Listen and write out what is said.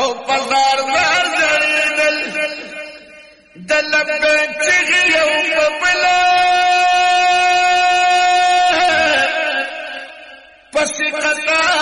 پزار دار زړېدل د لبې چغې یو په بله پسې قطار